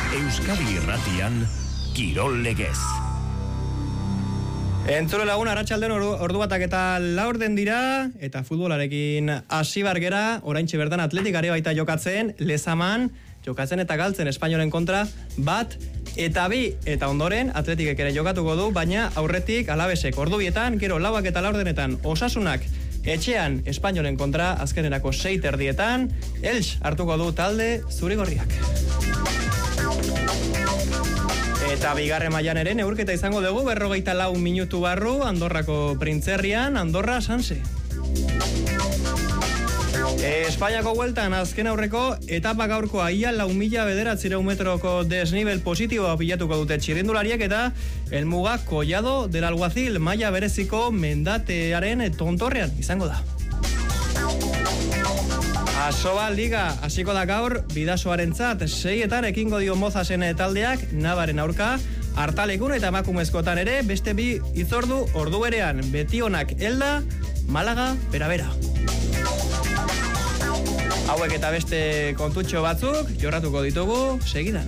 Euskadi Irratian, Kirol Legez. Entzule lagun, arratsaldean ordu batak eta laurden dira, eta futbolarekin hasi bargera, oraintxe bertan Atletikari baita jokatzen, Lezaman, jokatzen eta galtzen Espainolen kontra, 1-2, eta ondoren Atletikek ere jokatuko du, baina aurretik Alabesek ordubietan, gero 4 eta laurdenetan Osasunak etxean Espainolen kontra, azkenerako 6:30, Elx hartuko du talde zuri-gorriak. Eta bigarren mailan ere neurketa izango dugu 44 minutu barru Andorrako Printzerrian, Andorra Sanse. Espainiako hueltan azken aurreko etapa gaurkoa ia 4.900 metroko desnivel positiboa pilatuko dute txirrindulariak eta helmuga Collado del Alguacil maila bereziko mendatearen tontorrean izango da. Asoba Liga hasiko da gaur bidasoarentzat 6etan ekingo dio Mozasen taldeak Navaren aurka, Artalekun eta emakumezkotan ere beste bi hitzordu ordu berean Betionak Elda, Malaga bera. Hauek eta beste kontutxo batzuk jorratuko ditugu segidan.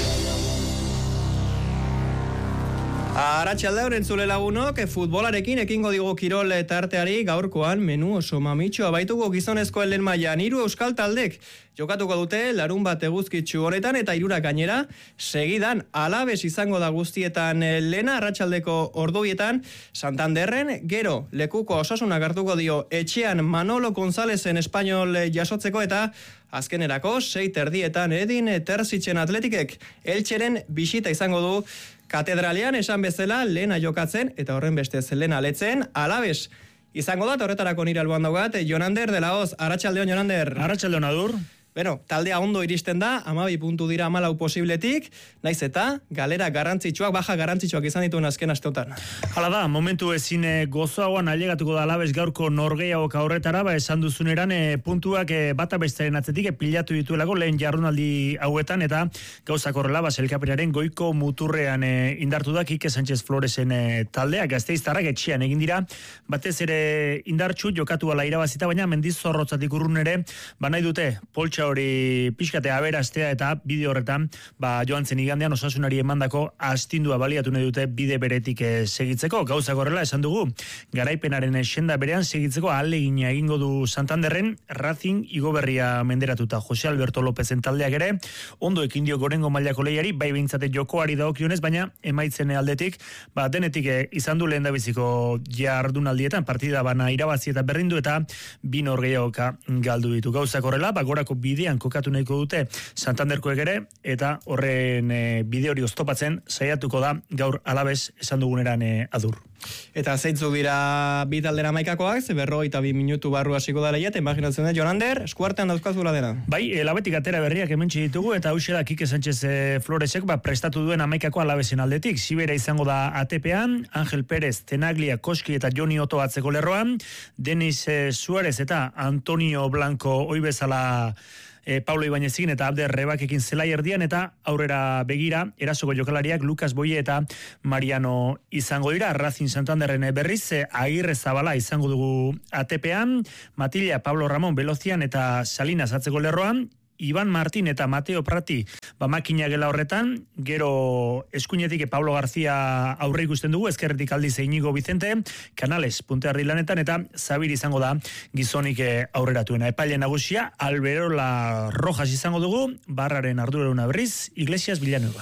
Arratsaldeon entzule lagunok, futbolarekin ekingo digu kirol tarteari gaurkoan menu oso mamitxoa baituko gizonezkoen lehen mailan 3 euskal taldek jokatuko dute larunbat eguzkitsu honetan eta 3 gainera segidan Alabes izango da guztietan lehena arratsaldeko ordubietan Santanderren, gero lekuko Osasunak hartuko dio etxean Manolo Gonzalezen Espainol jasotzeko eta azkenerako 6:30 Edin Terzitzen Atletikek Eltxeren bisita izango du Katedralean esan bezala lehena jokatzen eta horren bestez lehena letzen Alabes izango da, horretarako nire alboan daugat, Jonander de la Hoz, arratsaldeon Jonander. Arratsaldeon Adur. Bueno, taldea ondo iristen da, 12 puntu dira 14 posibletik, naiz eta galera garrantzitsuak, baja garrantzitsuak izan dituen azken asteotan. Hala da, momentu ezin gozoagoan ailegatuko da Alabes gaurko norgehiagoka horretara, esan duzuneran puntuak bata bestaren atzetik pilatu dituelako lehen jardunaldi hauetan eta gauzak horrela sailkapenaren goiko muturrean indartu da Kike Sánchez Floresen taldea, gasteiztarrak etxean egin dira, batez ere indartsu jokatu ala irabazita, baina Mendizorrotzatik urrun ere, nahi dute poltsa hori pixkatea aberastea eta bide horretan joan zen igandean Osasunari emandako astindua baliatu nahi dute bide beretik segitzeko. Gauzak horrela esan dugu, garaipenaren senda berean segitzeko ahalegina egingo du Santanderren, Racing igoberria menderatuta Jose Alberto Lópezen taldeak ere, ondo ekin dio gorengo mailako lehiari, bai behintzate jokoari dagokionez, baina emaitzen aldetik, denetik izan du lehendabiziko jardunaldietan, partida bana irabazi eta berrindu eta 2 norgehiagoka galdu ditu. Gauzak horrela, gorako bidean kokatu nahiko dute Santanderkoek ere, eta horren bide hori oztopatzen saiatuko da gaur Alabes esan duguneran Adur. Eta zeintzuk dira bi taldera maikakoak, 52 minutu barru hasiko da lehiat, imaginatzen dut, Jonander, eskuartean dauzkazula dena. Bai, Labetik atera berriak hementsi ditugu, eta hauxe da Kike Sánchez Floresek prestatu duen amaikako Alabesen aldetik. Sibera izango da ATP-an, Ángel Pérez, Tenaglia, Koski eta Joni Oto atzeko lerroan, Denis Suárez eta Antonio Blanco oi bezala Paulo Ibañezin eta Abder Rebakekin zelai erdian eta aurrera begira erasoko jokalariak Lucas Boye eta Mariano izango dira. Racing Santanderren berriz Agirre Zabala izango dugu ATP-an, Matilla, Pablo Ramón Velozian eta Salinas atzeko lerroan, Iban Martín eta Mateo Prati makina gela horretan, gero eskuinetik Pablo García aurre ikusten dugu, ezkerretik aldiz Iñigo Vicente, Canales puntearri lanetan eta Zabir izango da gizonik aurreratuena. Epaile nagusia, Alberola Rojas izango dugu, barraren arduraruna berriz, Iglesias Villanueva.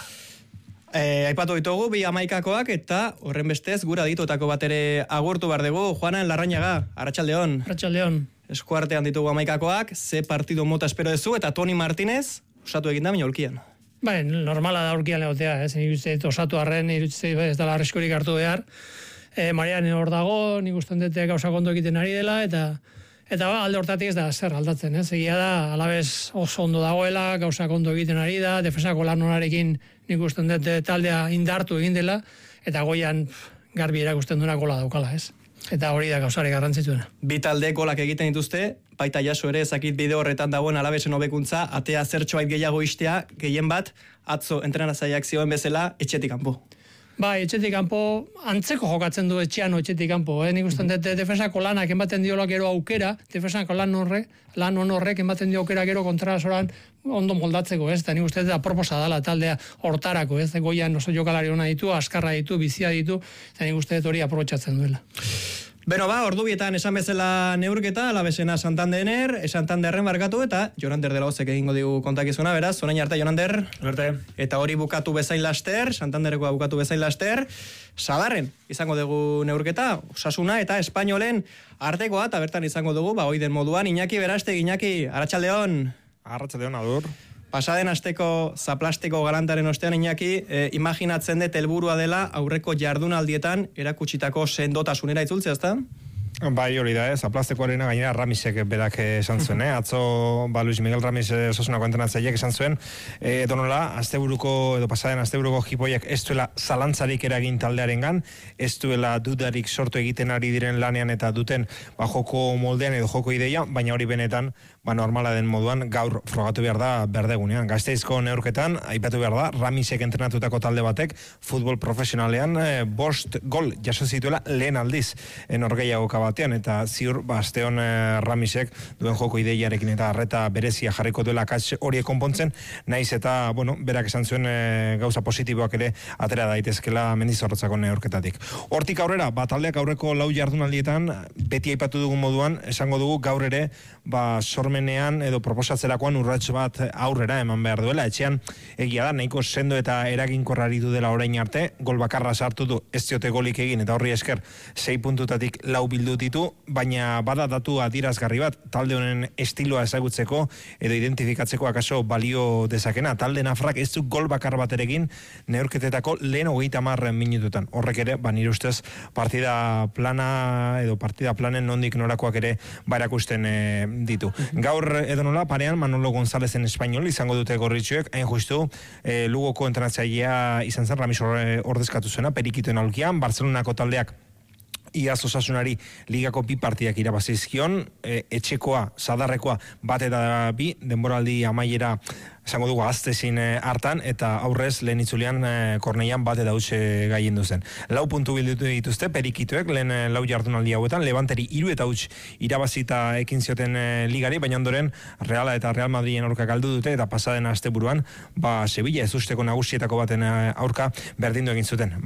Aipatu ditugu, bi amaikakoak eta horren bestez gura ditutako bat ere agurtu behar dugu. Juanan Larrañaga, arratsaldeon. Arratsaldeon. Eskuartean ditugu amaikakoak, ze partido mota espero dezu eta Toni Martínez osatu egin da baina aulkian. Normala da aulkian legotea, nik uste osatu arren, ez dela arriskurik hartu behar. Marian hor dago, nik uste dut gauza kondo egiten ari dela, eta alde hortatik ez da zer aldatzen, egia da, Alabes oso ondo dagoela, gauza kondo egiten ari da, defensako lanonarekin nik uste dut taldea indartu egin dela, eta goian garbi erakusten duena gola daukala, ez? Eta hori da gauzare garrantzitsuena. Bi talde golak egiten dituzte, baita jaso ere ezakit bideo horretan dagoen Alabesen hobekuntza, atea zertxoait gehiago istea, gehien bat, atzo entrenazaiak zioen bezala, etxetik kanpo. Bai, etxetik kanpo antzeko jokatzen du etxean etxetik kanpo, nik uste dut defensako lanak ematen diola gero aukera, defensako lan horrek ematen dio aukera gero kontrasoran ondo moldatzeko, eta nik uste dut aproposa dala taldea hortarako, goian oso jokalari ona ditu, askarra ditu, bizia ditu, eta nik uste dut hori aprobetxatzen duela. Beno ordubietan esan bezala neurketa, Alavesena Santanderren barkatu eta Jonander de la Ozek egingo digu kontakizuna, beraz, orain arte Jonander. Eta hori bukatu bezain laster, Santanderrekoa bukatu bezain laster, Sadarren izango dugu neurketa, Osasuna eta Espainolen artekoa, eta bertan izango dugu, hoi den moduan, Iñaki Beraste, Iñaki, Arratsaldeon. Arratsaldeon, adur. Pasaden asteko zaplastiko galantaren ostean, Iñaki, imaginatzen dut helburua dela aurreko jardunaldietan erakutsitako sendotasunera itzultzea, ezta? Bai, hori da, zaplastekoarena gainera Ramisek berak esan zuen, Atzo, Luis Miguel Ramis Osasunako entrenatzaileak esan zuen, donola, pasaden asteburuko jipoiak ez duela zalantzarik eragin taldearengan, ez duela dudarik sortu egiten ari diren lanean eta duten joko moldean edo joko ideia, baina hori benetan normala den moduan gaur frogatu behar da berdegunean. Gasteizko neurketan, aipatu behar da, Ramisek entrenatutako talde batek futbol profesionalean 5 gol jaso zituela lehen aldiz norgehiagoka batean, eta ziur asteon Ramisek duen joko ideiarekin eta arreta berezia jarriko duela akats horiek konpontzen, naiz eta, berak esan zuen gauza positiboak ere atera daitezkela Mendizorrotzako neurketatik. Hortik aurrera, taldeak aurreko 4 jardunaldietan, beti aipatu dugun moduan, esango dugu gaur ere, sormenean edo proposatzerakoan urrats bat aurrera eman behar duela. Etxean egia da, nahiko sendo eta eraginkorrari du dela orain arte, gol bakarra sartu du, ez diote golik egin, eta horri esker 6 puntutatik 4 bildu ditu, baina bada datu adierazgarri bat, talde honen estiloa ezagutzeko edo identifikatzeko akaso balio dezakena. Talde nafrak ez du gol bakar bat eregin neurketetako lehen 30 minututan. Horrek ere, nire ustez, partida plana edo partida planen nondik norakoak ere erakusten ditu. Gaur edonola parean Manolo Gonzalezen Espainol izango dute gorritxoek, hain justu Lugoko entrenatzailea izan zen Ramis ordezkatu zuena, Perikitoen aulkian, Barcelonako taldeak iaz Osasunari ligako 2 partidak irabazizkion, etxekoa, Sadarrekoa bat eta 2, denboraldi amaiera esango dugu aztezin hartan, eta aurrez lehen itzulean Korneian bat eta huts gaien duzen. 4 puntu bildutu dituzte Perikitoek, lehen 4 jardunaldi hauetan, Levanteri 3 eta huts irabazita ekin zioten ligari, baina ondoren Reala eta Real Madriden aurka galdu dute, eta pasaden asteburuan, Sevilla ez usteko nagusietako baten aurka berdindu egin zuten.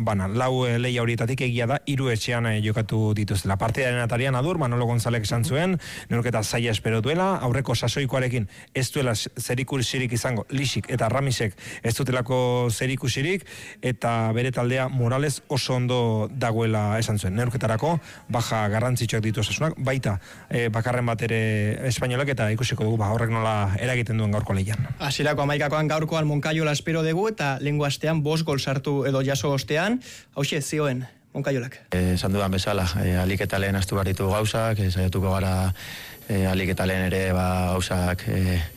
4 lehia horietatik egia da 3 etxean jokatu dituzte. La partidaren atarian adur, Manolo Gonzalek esan zuen, neurketa zaila espero duela, aurreko sasoikoarekin ez duela zerikusirik izango Lisik eta Ramisek ez dutelako zerikusirik, eta bere taldea Morales oso ondo dagoela esan zuen. Neurketarako baja garrantzitsuak ditu Osasunak, baita bakarren bat ere Espainolak, eta ikusiko dugu horrek nola eragiten duen gaurko lehian. Hasierako 11koan gaurkoan Moncayola espero dugu, eta lehengo astean 5 gol sartu edo jaso ostean, hauxe zioen Moncayolak. Esan dudan bezala, alik eta lehen astu barritu gauzak, saiatuko gara alik eta lehen ere gauzak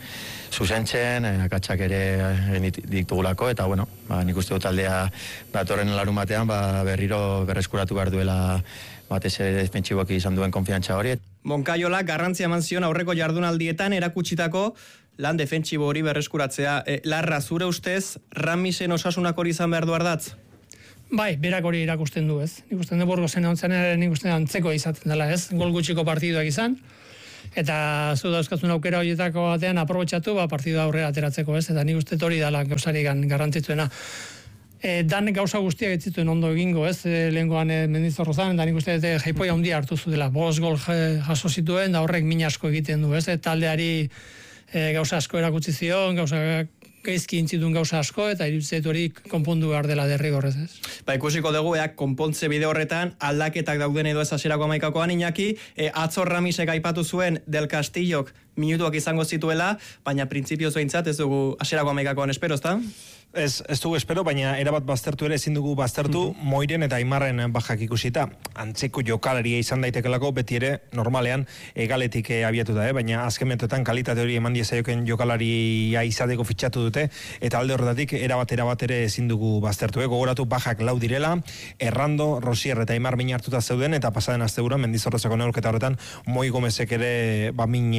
zuzentzen, akatsak ere ditugulako, eta nik uste dut taldea datorren larun batean berriro berreskuratu behar duela batez ere defentsiboki izan duen konfiantza hori. Moncayola garrantzia eman zion aurreko jardunaldietan erakutsitako lan defentsibo hori berreskuratzea. Larra, zure ustez, Ramisen Osasunak hori izan behar du ardatz? Bai, berak hori erakusten du, ez. Nik uste Burgosen ontzen ere nik uste antzeko izaten dela, ez. Gol gutxiko partiduak izan, eta zu dauzkatzun aukera horietako batean aprobetxatu, partidua aurrera ateratzeko, ez. Eta nik uste hori dela gauzari garrantzitzuena. Dan gauza guztiak ez zituen ondo egingo, ez, lehengoan Mendizorrozan, eta nik uste jaipoia handia hartu zutela. 5 gol jaso zituen, da horrek min asko egiten du, ez. Taldeari gauza asko erakutsi zion, gauza gaizki intzitun gauza asko, eta irutzet hori konpondu behar dela derrigorrez, ez. Ikusiko dugu, konpontze bide horretan, aldaketak dauden edo ez hasierako 11koan, Iñaki, atzo Ramisek aipatu zuen Del Castillok minutuak izango zituela, baina printzipioz behintzat ez dugu hasierako 11koan espero, ezta? Ez dugu espero, baina erabat baztertu ere ezin dugu baztertu Moiren eta Aimarren bajak ikusita. Antzeko jokalaria izan daitekelako, beti ere normalean egaletik abiatu da, baina azken metroetan kalitate hori eman diezaioken jokalaria izateko fitxatu dute, eta alde horretatik erabat ere ezin dugu baztertu. Gogoratu bajak 4 direla, Errando, Rosier eta Aimar min hartuta zeuden, eta pasaden asteburuan Mendizorrozako neurketa horretan Moi Gomezek ere min hartu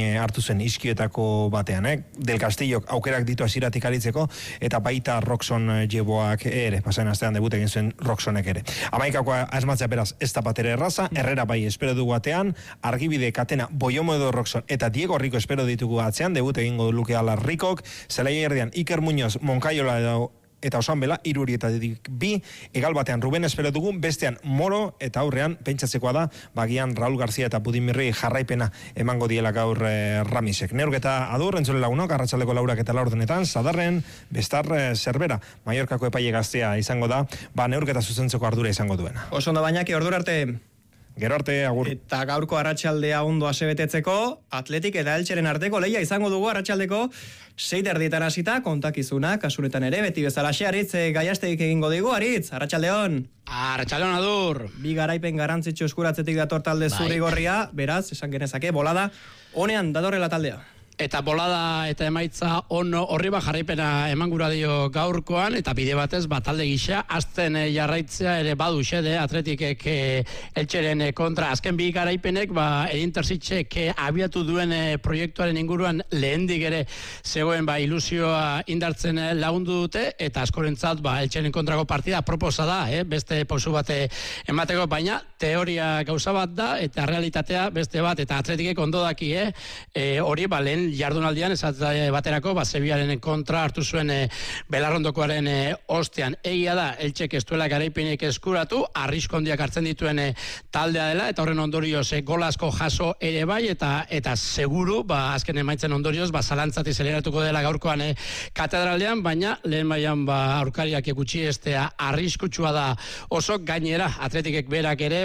zen iskietako batean, Del Castillok aukerak ditu hasieratik aritzeko, eta baita Roxon Jeboak ere, pasaden astean debut egin zuen Roxonek ere. Amaikakoa asmatzea beraz ez da batere erraza, Herrera bai espero dugu atean, Argibide, Katena, Boyomo edo Roxon, eta Diego Rico espero ditugu atzean, debut egingo luke ala Ricok, Zelaia erdian Iker Muñoz, Moncayola eta Osan Bela, irurietatik bi, egal batean Ruben espero dugu, bestean Moro, eta aurrean, pentsatzekoa da, bagian Raúl García eta Pudimirri jarraipena emango diela gaur Ramisek. Neurketa adur, entzule lagunok, arratsaldeko 4 eta 4 Sadarren, Bestar Zerbera, Mallorcako epaile gaztea izango da, neurketa zuzentzeko ardura izango duena. Oso ondo bainaki, ordura arte. Gero arte, agur. Eta gaurko arratsaldea ondo asebetetzeko, Atletik eta Elcheren arteko lehia izango dugu arratsaldeko 6:00 hasita kontakizuna, kasunetan ere, beti bezalaxe Aritz Gaiasteik egingo digu, Aritz, arratsaldeon. Arratsaldeon adur. Bi garaipen garrantzitsu eskuratzetik dator talde zuri-gorria, beraz, esan genezake, bolada, honean datorrela taldea. Eta bolada eta emaitza horri jarraipena emangura dio gaurkoan, eta bide batez talde gisa azten jarraitzea ere badu xede Atletikek Elcheren kontra. Azken bi garaipenek Erinterzitzek abiatu duen proiektuaren inguruan lehendik ere zegoen ilusioa indartzen lagundu dute, eta askorentzat Elcheren kontrako partida proposa da, beste pausu bate emateko, baina teoria gauza bat da, eta realitatea beste bat, eta Atletikek ondo daki, hori lehen jardunaldian esate baterako Sevilaren kontra hartu zuen Belarrondokoaren ostean. Egia da Elchek ez duela garaipenik eskuratu, arrisku handiak hartzen dituen taldea dela, eta horren ondorioz gol asko jaso ere bai, eta seguru azken emaitzen ondorioz zalantzat izeleratuko dela gaurkoan katedralean, baina lehen mailan aurkariak gutxi estea arriskutsua da oso. Gainera Atletikek berak ere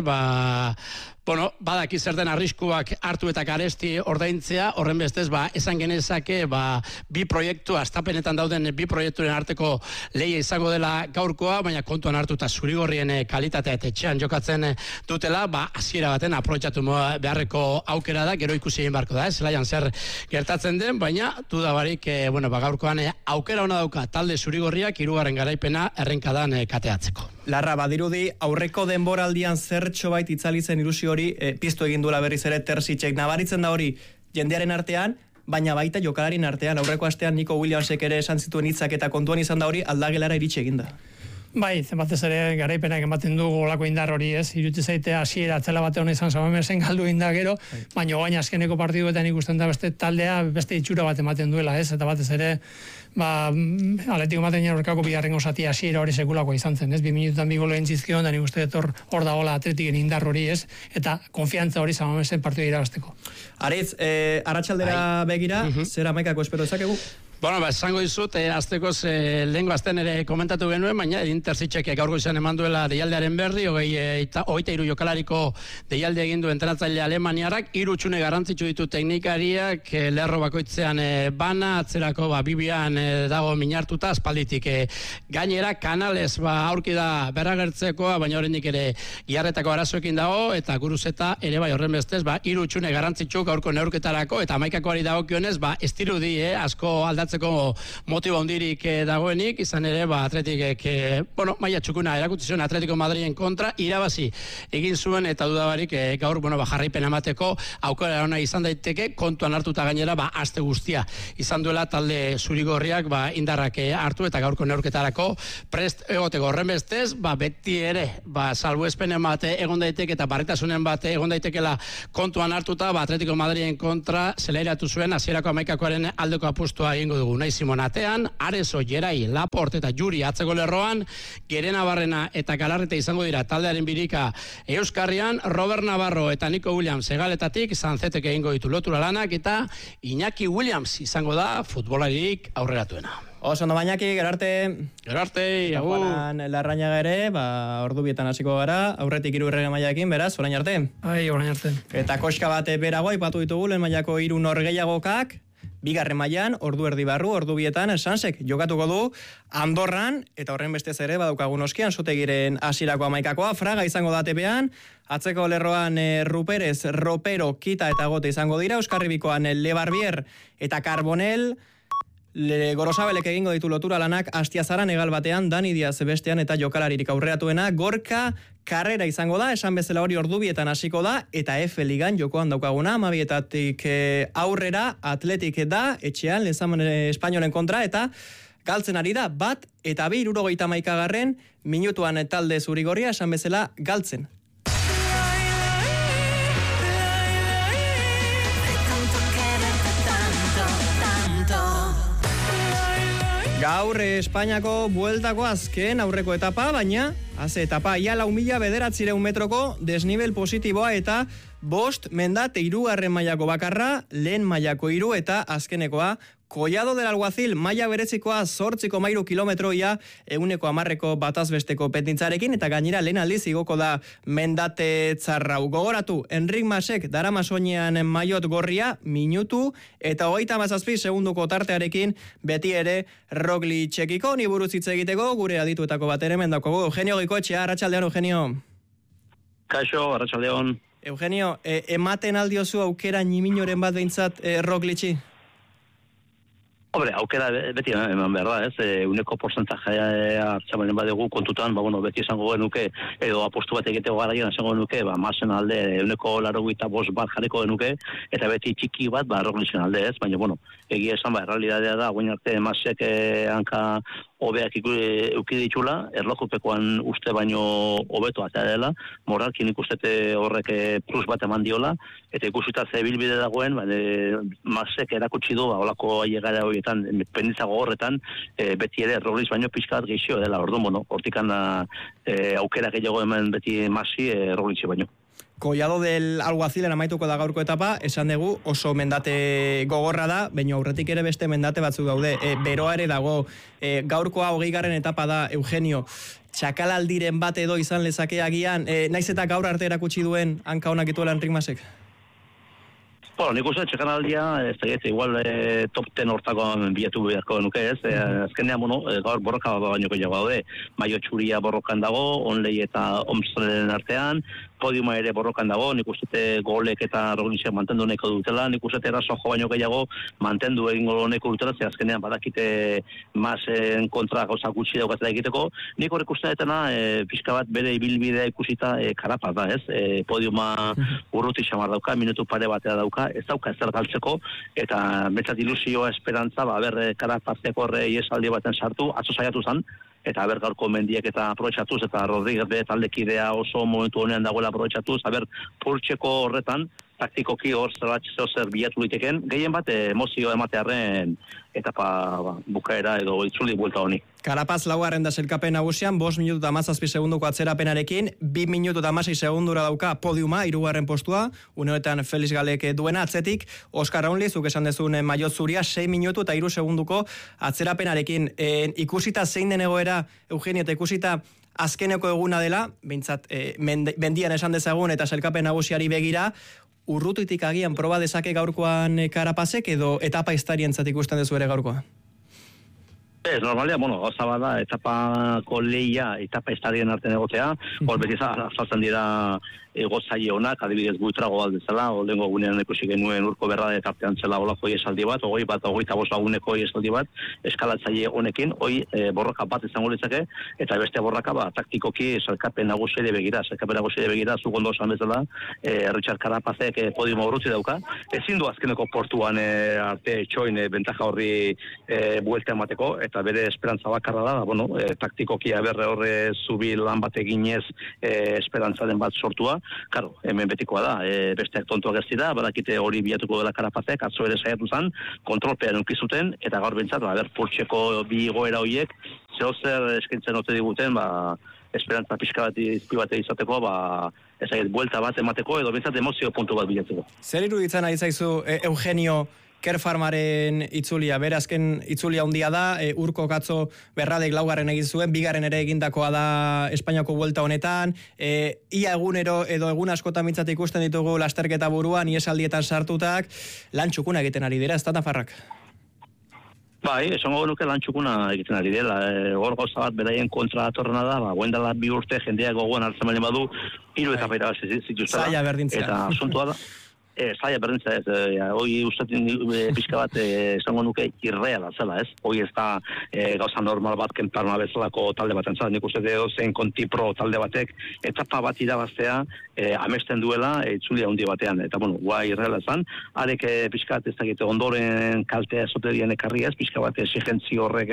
badaki zer den arriskuak hartu eta garesti ordaintzea, horren bestez esan genezake bi proiektu, astapenetan dauden bi proiekturen arteko lehia izango dela gaurkoa, baina kontuan hartuta zurigorrien kalitatea eta etxean jokatzen dutela, hasiera baten aprobetxatu beharreko aukera da, gero ikusi egin beharko da, zelaian zer gertatzen den, baina dudabarik gaurkoan aukera ona dauka talde zurigorriak 3. garaipena errenkadan kateatzeko. Larra, badirudi aurreko denboraldian zertxo bait itzali zen ilusio hori piztu egin duela berriz ere Terzitzek. Nabaritzen da hori jendearen artean, baina baita jokalarien artean. Aurreko astean Nico Williamsek ere esan zituen hitzak eta kontuan izan da hori aldagelara iritsi eginda. Bai, zenbatez ere garaipenak ematen du golako indar hori, iruditzen zaite hasiera atzela bate hona izan Samamesen galdu inda gero, baina gaina azkeneko partiduetan ikusten da beste taldea beste itxura bat ematen duela, eta batez ere Atletico Madrilen aurkako bigarrengo zatia hasiera hori sekulako izan zen, 2 minututan 2 gol egin zizkion, da nik uste dut hor dagoela Atletiken indar hori, eta konfiantza hori Samamesen partida irabazteko. Aritz, arratsaldera begira, zer amaikako espero ezakegu? Esango dizut, aztekoz lehengo azten ere komentatu genuen, baina Erinterzitzek gaurko izan eman duela deialdearen berri, 23 jokalariko deialde egin du entrenatzaile Alemaniarrak, 3 txune garrantzitsu ditu teknikariak, lerro bakoitzean bana, atzerako Bibian dago minartuta, aspalditik gainera, Canales aurki da berragertzekoa, baina horrendik ere giarretako arazoekin dago, eta Guruzeta ere horren bestez, 3 txune garrantzitsu gaurko neurketarako, eta amaikakoari dagokionez, ez dirudi asko aldatzeko motibo handirik dagoenik, izan ere Atletikek maila txukuna erakutsi zuen Atletico Madrilen kontra, irabazi egin zuen, eta dudabarik gaur jarraipen emateko aukera ona izan daiteke, kontuan hartuta gainera aste guztia izan duela talde zurigorriak indarrak hartu eta gaurko neurketarako prest egoteko. Horren bestez, beti ere salbuespenen bat egon daiteke eta barritasunen bat egon daitekela kontuan hartuta, Atletico Madrilen kontra zelairatu zuen hasierako amaikakoaren aldeko apustua egingo dugu. Unai Simon atean, Areso, Gerai, Laporte eta Juri atzeko lerroan, Gerena Barrena eta Galarreta izango dira taldearen birika Euskarrian, Robert Navarro eta Nico Williams egaletatik, Sanzetek egingo ditu lotura lanak, eta Iñaki Williams izango da futbolaririk aurreratuena. Oso ondo bainaki, gero arte, agur. Larrañaga ere, ordubietan hasiko gara, aurretik 3. mailarekin, beraz, orain arte. Orain arte. Eta koska bat berago aipatu ditugu, lehen mailako 3 norgehiagokak, 2. mailan, ordu erdi barru, ordubietan, Sansek jokatuko du Andorran, eta horren bestez ere, badaukagun oskian, Sotegiren hasierako amaikakoa, Fraga izango da tepean, atzeko lerroan Ruperez, Ropero, Kita eta Gote izango dira, Euskarribikoan Lebarbier eta Carbonel, Gorosabelek egingo ditu lotura lanak Astiazaran egal batean, Dani Diaz bestean eta jokalaririk aurreratuena. Gorka karrera izango da, esan bezala hori ordubietan hasiko da, eta F ligan jokoan daukaguna, 12 aurrera Atletik da, etxean, Lezaman Espainolen kontra, eta galtzen ari da, 1-2, minutuan talde zurigorria, esan bezala galtzen. Gaur Espainiako bueltako azken aurreko etapa, baina haze etapa ia 4.900 metroko desnivel positiboa eta 5 mendate 3. mailako bakarra, lehen mailako 3 eta azkenekoa Collado del Alguacil, maila berezikoa 8,3 kilometroia 110 batazbesteko petintzarekin eta gainera lehen aldiz igoko da mendate tzarrau. Gogoratu, Enrik Masek darama soinean maiot gorria, minutu eta 37 segunduko tartearekin beti ere Roglicekiko ni buruz hitz egiteko gure adituetako bat ere mendakogu. Eugenio Goikoetxea, arratsaldean Eugenio. Kaixo, arratsaldeon. Eugenio, ematen aldiozu aukera ñiminoren bat behintzat Roglici? Hombre, aukera beti eman behar da, ez? Uneko porcentajea hartzamanen badegu kontutan, beti esango genuke, edo apostu bat egiteko garaian esango genuke, masen alde, uneko 85 bat jarriko genuke, eta beti txiki bat, Roglicen alde, ez? Baina, egia esan, errealitatea da, guain arte masek hanka hobeak euki ditula, erlojupekoan uste baino hobeto atea dela, moralkin ikustete horrek plus bat eman diola, eta ikusita ze bilbide dagoen, masek erakutsi du, holako aiegara horietan, penditzago horretan, beti ere Roglic baino pixkat geixio dela, orduan, hortikan aukera gehiago hemen beti masi Roglic baino. Collado del Alguazilen amaituko da gaurko etapa, esan dugu oso mendate gogorra da, baina aurretik ere beste mendate batzuk daude. Beroa ere dago, gaurkoa 20. etapa da, Eugenio, txakalaldiren bat edo izan lezake agian, naiz eta gaur arte erakutsi duen hanka honak ituela Enrik Masek? Nik uste txekanaldia, ez da igual top 10 hortakoan bilatu beharko nuke ez, azkenean, gaur borroka baino gehiago daude, maio txuria borrokan dago, Onlei eta Omstrelen artean, podiuma ere borrokan dago, nik uste golek eta Roglicek mantendu neko dutela, nik uste eraso jo baino gehiago mantendu egingo neko dutela, ze azkenean badakite masen kontra gauza gutxi daukatela egiteko, nik horrek uste detena pixka bat bere ibilbidea ikusita karapaz da, ez? Podiuma urruti xamar dauka, minutu pare batea dauka, ez dauka ezer galtzeko, eta betzat ilusioa, esperantza, karapazteko horre iesaldi baten sartu, atzo saiatu zan, eta gaurko mendiek eta aprobetxatuz, eta Rodríguez bere taldekidea oso momentu honean dagoela aprobetxatuz, purtseko horretan, taktikoki hor zer bilatu liteken, gehien bat emozio ematearen etapa bukaera edo itzuli buelta honi. Carapaz laugarren da sailkapen nagusian, 5 minutu eta 17 segunduko atzerapenarekin, 2 minutu eta 16 segundura dauka podiuma, 3. postua, uneoetan Felix Galek duena atzetik, Oskar Raunli, zuk esan dezun maiot zuria, 6 minutu eta 3 segunduko atzerapenarekin. Ikusita zein den egoera, Eugenio, eta ikusita azkeneko eguna dela, behintzat mendian esan dezagun eta sailkapen nagusiari begira, urrututik agian proba dezake gaurkoan Carapazek edo etapa historientzat ikusten dezu ere gaurkoa? Ez, normalia, gauza bada, etapako lehia, etapa estarien artean egotea, hor beti azaltzen dira gotzaile honak, adibidez Buitrago aldezela, oldengo gunean ikusi genuen Urko Berrada etartean zela olako iesaldi bat, 25 laguneko iesaldi bat, eskalatzaile honekin, borroka bat izango litzake, eta beste borroka taktikoki sailkapen nagusiari begira, zu gondo esan bezala, Richard Carapazek podiuma urrutzi dauka, ezin du azkeneko portuan arte txoin bentaja horri buelta emateko, eta bere esperantza bakarra da, taktikoki horre zubi lan bat eginez esperantzaren bat sortua. Karo, hemen betikoa da, besteak tontuak ez dira, badakite hori bilatuko dela Carapazek, atzo ere saiatu zen, kontrolpean unkizuten, eta gaur bintzat, purtseko bi goera horiek, zehozer eskintzen ote diguten, esperantza pixka bat izpibate izateko, ezagit, buelta bat emateko, edo bintzat emozio puntu bat bilatzeko. Zer iruditzen ari zaizu, Eugenio, Kerfarmaren itzulia, bere azken itzulia handia da, Urko Katzo Berradek laugarren egin zuen, bigarren ere egindakoa da Espainiako buelta honetan, ia egunero edo egun askotan mintzat ikusten ditugu lasterketa buruan, iesaldietan sartutak, lan txukuna egiten ari dira, ez da Nafarrak? Esango genuke lan txukuna egiten ari dela. Hor gauza bat beraien kontra atorrena da, guendala 2 urte jendeak gogoan hartzen badu, 3 etapa irabazi zituztela. Zaila berdintzea. Eta asuntua da. zaila berdintza ez, hoi ustetin pixka bat esango nuke irreala zela ez, hoi ez da gauza normal bat Kenparma bezalako talde bat entzat, nik uste zen Kontipro talde batek etapa bat irabaztea amesten duela itzuli handi batean, eta bueno, guai irreala zan, arek pixka bat ez dakite ondoren kaltea esoterien ekarri ez, pixka bat exigentzio horrek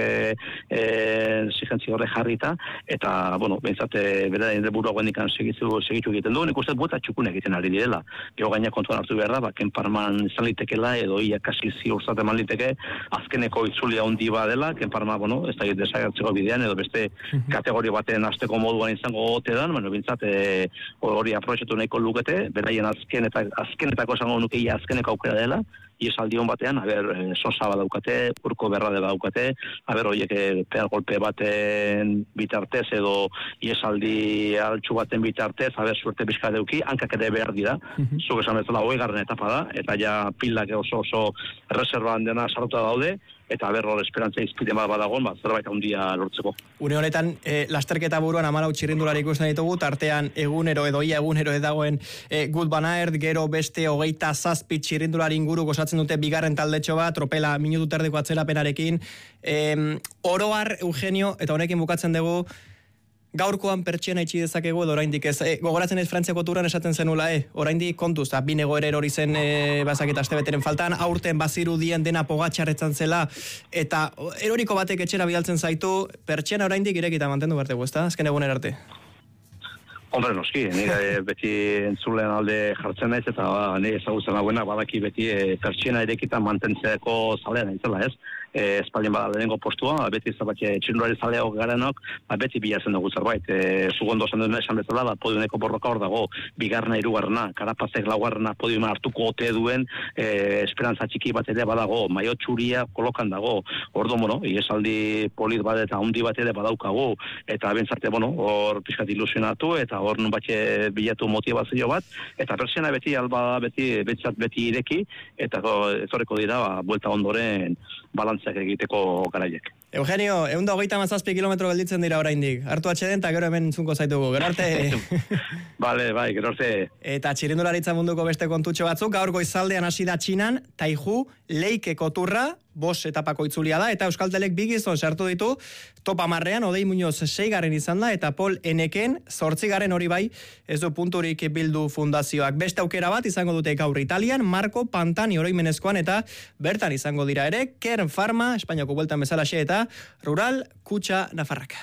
jarrita, eta bueno, behintzat bera burua guendikan segitu egiten du, nik uste bueta txukun egiten ari direla, gero gaina kontuan hartu behar da, Kenparman izan litekela, edo ia kasi ziurzat eman liteke, azkeneko itzulia handi badela, Kenparma, bueno, ez da desagertzeko bidean, edo beste kategoria baten hasteko moduan izango gote dan, bueno, bintzat hori aprobetxatu nahiko lukete, beraien azkenetako esango nukeia azkeneko aukera dela, iesaldion batean, sosa badaukate, urko berra dela daukate, horiek pedal golpe baten bitartez, edo iesaldi altxu baten bitartez, suerte bizka deuki, hankak ere behar dira, zuk esan bezala 20. etapa da, eta ja pilak oso reserban dena sartuta daude, eta hor esperantza izpide bat badagoen, zerbait handia lortzeko. Une honetan, lasterketa buruan 14 txirrindulari ikusten ditugu, tartean egunero edo ia egunero edagoen Gut Van Aert, gero beste 27 txirrindulari inguru gozatzen dute bigarren taldetxo bat, tropela minutu terdeko atzerapenarekin. Oroar, Eugenio, eta honekin bukatzen dugu, gaurkoan pertsiana itxi dezakegu edo oraindik ez. Gogoratzen ez Frantziako turan esaten zenula, oraindik kontuz, bi negoerer hori zen bazakit astebeteren faltan, aurten bazirudien dena Pogačarretzan zela, eta eroriko batek etxera bidaltzen zaitu, pertsiana oraindik irekita mantendu bertegu, ezta? Azken eguner arte. Hombre, noski, nire beti entzulen alde jartzen naiz, eta nire ezagutzen hauena badaki beti pertsiana irekitan mantentzeko zalean izela, ez? Espaldien bada lehenengo postua, beti txirrindulari zaleago garenok, beti bilatzen dugu zerbait. Zugondo esan bezala, podiumeko borroka hor dago, bigarna, hirugarrena, Karapazek laugarrena podiuma hartuko ote duen, esperantza txiki bat ere badago, maio txuria kolokan dago, ordo, iesaldi polit bat eta handi bat ere badaukagu, eta bentsarte, hor pixkat ilusionatu, eta hor nun batxe bilatu motivazio bat, eta pertsiana beti beti ireki, eta etorreko dira, buelta ondoren balantzak egiteko garaiek. Eugenio, 127 kilometro gelditzen dira oraindik. Hartu atxeden eta gero hemen zunko zaitugu. Gero arte. Bale, gero arte. Eta txirrindularitza munduko beste kontutxo batzuk, gaur goizaldean hasi da Txinan, Taiju, Leikeko turra, 5 etapako itzulia da, eta Euskaltelek 2 gizon sartu ditu, top 10ean, Odei Muñoz 6. izan da, eta Pol Eneken 8. hori bai, ez du punturik bildu fundazioak. Beste aukera bat izango dute gaur Italian, Marco Pantani oroimenezkoan, eta bertan izango dira ere, Kern Pharma, Espainiako bueltan bezalaxe, eta Rural Kutxa Nafarrak.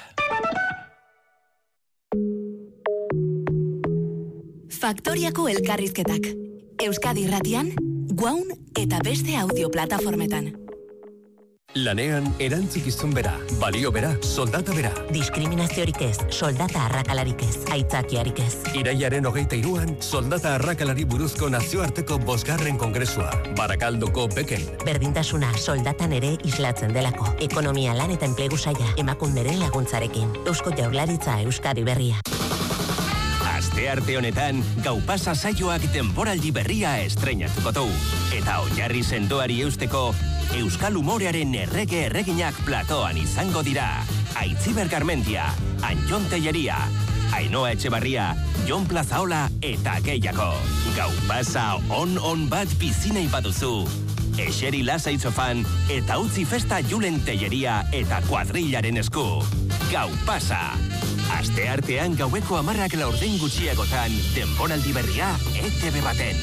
Faktoriako elkarrizketak. Euskadi Irratian, Guaun eta beste audio-plataformetan. Lanean erantzukizun bera, balio bera, soldata bera. Diskriminaziorik ez, soldata arrakalarik ez, aitzakiarik ez. Iraiaren 23an, soldata arrakalari buruzko nazioarteko 5. kongresua, Barakaldoko Beken. Berdintasuna soldatan ere islatzen delako. Ekonomia lan eta enplegu saila, emakunderen laguntzarekin. Eusko Jaurlaritza Euskadi Berria. Astearte honetan, Gaupasa saioak denboraldi berria estreinatuko du. Eta oinarri sendoari eusteko, Euskal Humorearen erreginak platoan izango dira. Aitziber Garmendia, Anjon Telleria, Ainhoa Etxebarria, Jon Plazaola eta gehiago. Gaupasa on bat bizinei baduzu. Eseri lasaitzofan eta utzi festa Julen Telleria eta kuadrillaren esku. Gaupasa. Asteartean gaueko 10 laurden gutxiagotan, denboraldi berria ETV baten.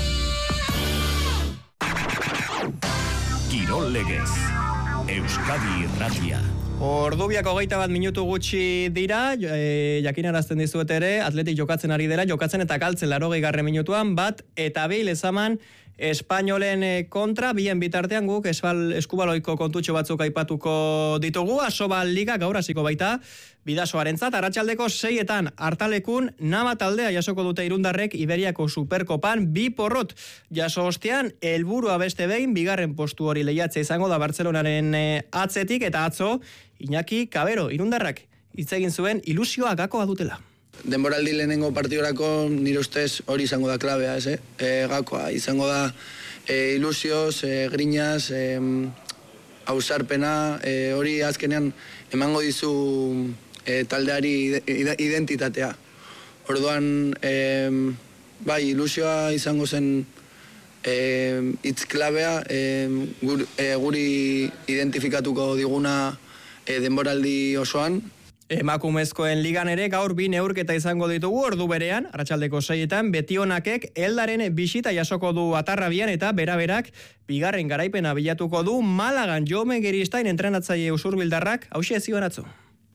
Kirol Legez, Euskadi Irratia. Ordubiak 21 minutu gutxi dira, jakinarazten dizuet ere, Atletik jokatzen ari dela, jokatzen eta galtzen 80. minutuan, bat eta 2 lezaman Espainolen kontra, bien bitartean guk eskubaloiko kontutxo batzuk aipatuko ditugu, Asobal Liga gaur hasiko baita, Bidasoarentzat, arratsaldeko 6etan Artalekun Nama taldea jasoko dute irundarrek Iberiako Superkopan 2 porrot jaso ostean, helburua beste behin, 2. postu hori lehiatzea izango da Bartzelonaren atzetik, eta atzo, Iñaki Kabero, irundarrak, hitz egin zuen ilusioa gakoa dutela. Denboraldi lehenengo partidorako nire ustez hori izango da klabea, ez, gakoa, izango da ilusioz, grinaz, ausarpena, hori azkenean emango dizu taldeari identitatea. Orduan, bai, ilusioa izango zen hitz klabea guri identifikatuko diguna denboraldi osoan. Emakumezkoen ligan ere gaur 2 neurketa izango ditugu ordu berean, arratsaldeko 6etan, Betionakek Eldaren bisita jasoko du Atarrabian eta beraberak bigarren garaipena bilatuko du Malagan. Jome Geristain entrenatzaile usurbildarrak hauxe zioen atzo.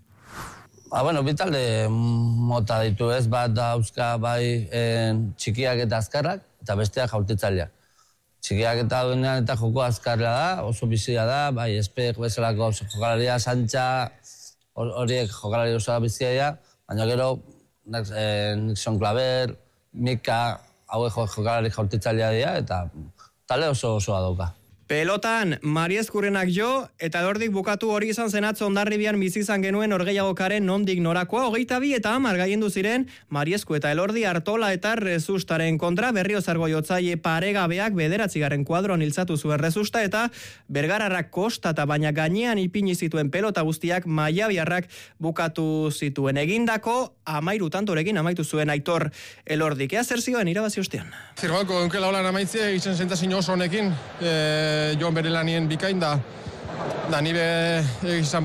Bitalde mota ditu ez, bat da euska bai txikiak eta azkarrak, eta besteak jaurtitzaileak. Txikiak eta duenean eta joko azkarra da, oso bizia da, bai espek bezalako jokalaria, Santxa, horiek jokalari osoa bizia, baina gero Nixon Claver, Mika, hauek jokalari jaurtitzailea dira, eta tale osoa dauka. Pelotan, Mariezkurrenak jo, eta Elordik bukatu hori izan zen atzo Hondarribian bizi izan genuen Norgehiagokaren nondik norakoa, 22 eta 10 gaiendu ziren Mariezku eta Elordi Artola eta Rezustaren kontra, Berriozargo jotzaile paregabeak 9. kuadroan hiltzatu zuen Rezusta, eta Bergararrak kostata baina gainean ipini zituen pelota guztiak Maiabiarrak bukatu zituen. Egindako 13 tantorekin amaitu zuen Aitor Elordik. Ea zer zioen irabazi ostean? Zirgoako eukela holan amaitzea, izen zentazin oso honekin, joan bere lanien bikain da nire egizan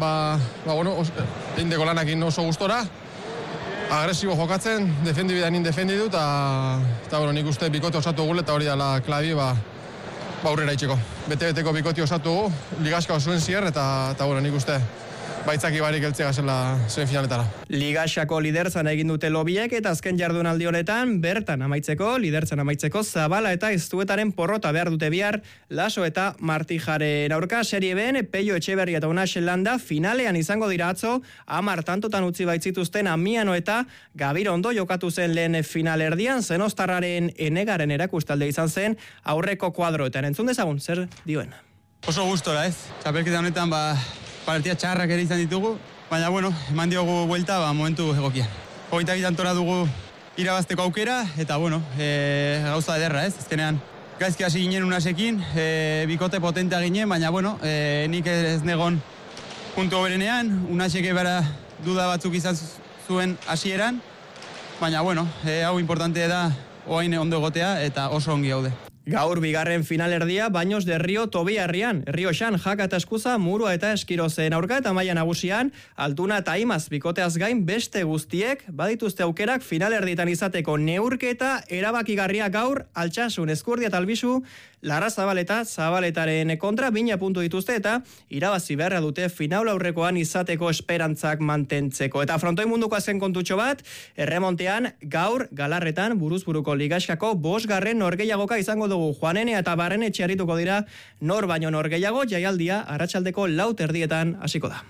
eindeko lanakin oso gustora, agresibo jokatzen, defendidu eta nik uste bikote osatu gule eta hori dala klabi aurrera itxeko. Bete-beteko bikoti osatu gu, ligaska osuen zier eta nik uste baitzaki barik eltzea zela zuen finaletara. Ligaxako liderzan egin dute lobiek eta azken jardunaldi honetan liderzan amaitzeko Zabala eta Eztuetaren porrota behar dute bihar Laso eta Martijaren aurka. Serie B'n Peio Etxeberria eta Unaxen Landa finalean izango dira atzo, 10 tantotan utzi baitzituzten Amiano eta Gabirondo jokatu zen lehen finalerdian, Zenostarraren Enegaren erakustalde izan zen aurreko kuadroetan. Entzun dezagun, zer dioen? Oso gustora ez, txapelketa honetan partia txarrak ere izan ditugu, baina eman diogu buelta momentu egokian. 22 tantora dugu irabazteko aukera, eta gauza ederra ez, azkenean gaizki hasi ginen Unasekin, bikote potentea ginen, baina nik ez negon puntu berenean, Unasek bera duda batzuk izan zuen hasieran, baina hau importante da oain ondo egotea eta oso ongi gaude. Gaur bigarren finalerdia Baños de Rio Tobiarrian, Rioxan, Jaka eta Eskuza, Murua eta Eskirozen aurka eta maila nagusian, Altuna eta Imaz bikoteaz gain beste guztiek badituzte aukerak finalerdietan izateko neurketa erabakigarria gaur Altsasun, Eskurdia eta Albizu, Larrazabal eta Zabaletaren kontra 2 puntu dituzte eta irabazi beharra dute final aurrekoan izateko esperantzak mantentzeko. Eta frontoi munduko azken kontutxo bat, erremontean gaur Galarretan buruzburuko ligaxkako 5. norgehiagoka izango dugu. Juanene eta Barrenetxe harituko dira nor baino norgehiago, jaialdia arratsaldeko 4:00 hasiko da.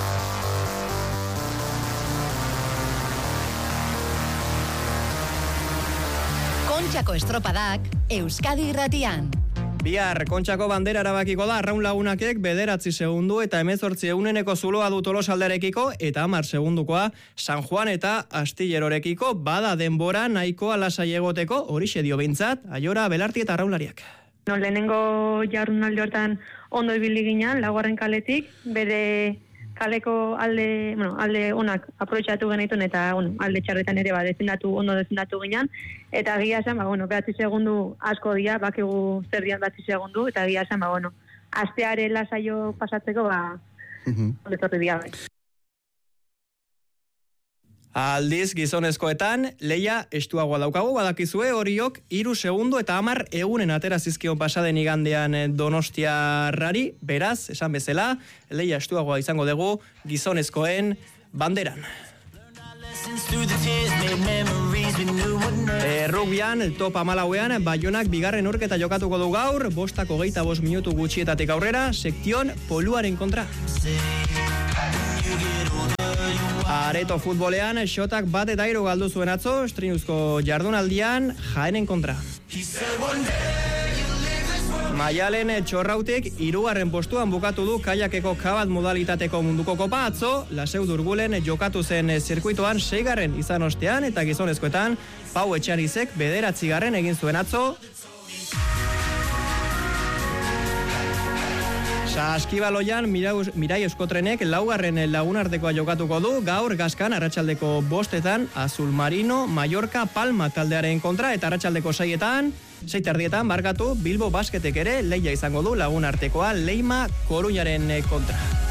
Kontxako estropadak Euskadi Irratian. Bihar Kontxako bandera erabakiko da, Arraun Lagunakek 9 segundu eta 18 euneneko zuloa du Tolosaldearekiko eta 10 segundukoa San Juan eta Astillerorekiko. Bada denbora nahikoa lasai egoteko, horixe dio behintzat, Aiora, Belarti eta arraunlariak. Lehenengo jardunaldi hortan ondo ibili ginen, Laugarren kaletik, bere kaleko alde onak aprobetxatu genituen eta alde txarretan ere ondo defendatu ginen, eta egia esan, 9 segundu asko dira, bakigu zer dian 9 segundu, eta egia esan, asteare lasaio pasatzeko, ondetorri dira. Aldiz gizonezkoetan, leia estuagoa daukagu, badakizue horiok 3 segundu eta 10 egunen atera zizkion pasaden igandean Donostiarrari, beraz, esan bezala, leia estuagoa izango dugu gizonezkoen banderan. Rugbyan, top 14ean, Baionak bigarren urketa jokatuko du gaur, 5:25 minutu gutxietatik aurrera, sektion Poluaren kontra. Areto futbolean, Xotak 1 eta 3 galdu zuen atzo, estrinuzko jardunaldian, Jaenen kontra. Maialen Txorrautik 3. postuan bukatu du kaiakeko kabat modalitateko munduko kopa atzo, Laseu Durgulen jokatu zen zirkuitoan 6. izan ostean eta gizonezkoetan Pau Etxarizek 9. egin zuen atzo. Saskibaloian Mirai Euskotrenek laugarren lagunartekoa jokatuko du, gaur Gaskan arratsaldeko 5etan Azul Marino, Mallorca, Palma taldearen kontra, eta arratsaldeko 6etan, 6:30 barkatu, Bilbo Basketek ere leia izango du lagunartekoa Leima Koruñaren kontra.